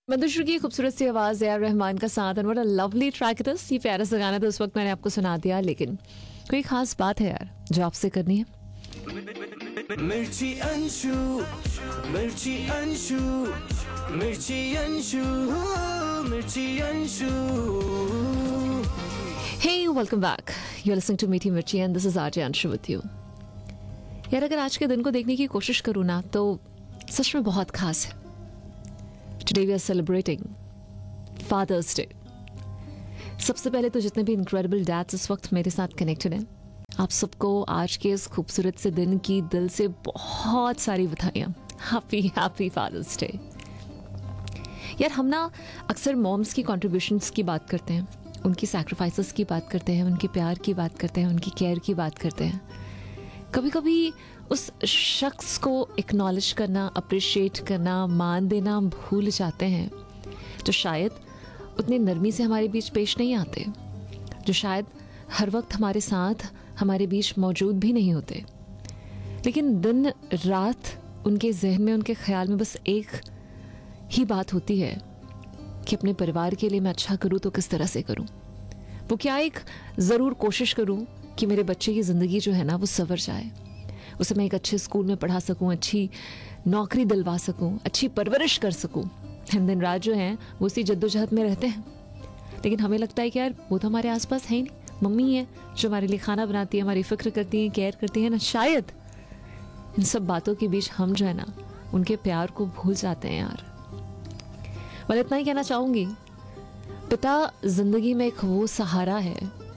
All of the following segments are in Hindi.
मंदुश्री की खूबसूरत सी आवाज़ ए आर रहमान का साथ और बड़ा लवली ट्रैक था। ये प्यारा सा गाना था, उस वक्त मैंने आपको सुना दिया, लेकिन कोई खास बात है यार जो आपसे करनी है। मिर्ची अंशु, मिर्ची अंशु, मिर्ची अंशु, मिर्ची Anshu. Hey, welcome back. You're listening to मीठी मिर्ची and this is RJ Anshu with you. यार अगर आज के दिन को देखने की कोशिश करूँ ना तो सच में बहुत खास है। Today we are celebrating Father's Day. सबसे पहले तो जितने भी इनक्रेडिबल डैड्स इस वक्त मेरे साथ कनेक्टेड हैं, आप सबको आज के इस खूबसूरत से दिन की दिल से बहुत सारी बधाइयाँ। Happy happy father's day. यार हम ना अक्सर मॉम्स की कॉन्ट्रीब्यूशंस की बात करते हैं, उनकी सैक्रिफाइसेस की बात करते हैं, उनके प्यार की बात करते हैं, उनकी केयर की बात करते हैं। कभी कभी उस शख्स को एक्नॉलेज करना, अप्रिशिएट करना, मान देना भूल जाते हैं, जो शायद उतनी नरमी से हमारे बीच पेश नहीं आते, जो शायद हर वक्त हमारे साथ हमारे बीच मौजूद भी नहीं होते, लेकिन दिन रात उनके जहन में, उनके ख्याल में बस एक ही बात होती है कि अपने परिवार के लिए मैं अच्छा करूँ तो किस तरह से करूँ। वो क्या एक ज़रूर कोशिश करूँ कि मेरे बच्चे की ज़िंदगी जो है ना वो संवर जाए, उसे मैं एक अच्छे स्कूल में पढ़ा सकूँ, अच्छी नौकरी दिलवा सकूँ, अच्छी परवरिश कर सकूँ। दिन रात जो हैं वो उसी जद्दोजहद में रहते हैं, लेकिन हमें लगता है कि यार वो तो हमारे आसपास है ही नहीं। मम्मी है जो हमारे लिए खाना बनाती है, हमारी फिक्र करती है, केयर करती है ना। शायद इन सब बातों के बीच हम जो है ना उनके प्यार को भूल जाते हैं यार। मैं इतना ही कहना चाहूँगी, पिता जिंदगी में एक वो सहारा है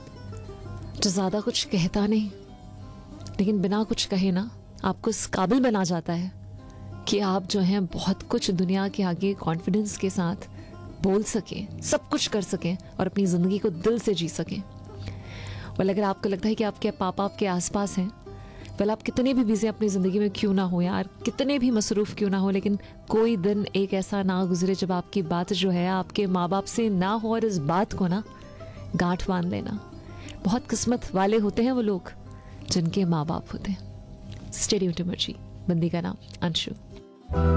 जो ज़्यादा कुछ कहता नहीं, लेकिन बिना कुछ कहे ना आपको इस काबिल बना जाता है कि आप जो हैं बहुत कुछ दुनिया के आगे कॉन्फिडेंस के साथ बोल सकें, सब कुछ कर सकें और अपनी ज़िंदगी को दिल से जी सकें। वेल अगर आपको लगता है कि आपके पापा आपके आसपास हैं, वेल आप कितने भी बिजी अपनी ज़िंदगी में क्यों ना हो यार, कितने भी मसरूफ़ क्यों ना हो, लेकिन कोई दिन एक ऐसा ना गुजरे जब आपकी बात जो है आपके माँ बाप से ना हो, और इस बात को ना गांठ बांध लेना। बहुत किस्मत वाले होते हैं वो लोग जिनके माँ बाप होते हैं। स्टेडियम टू मिर्ची, बंदी का नाम अंशु।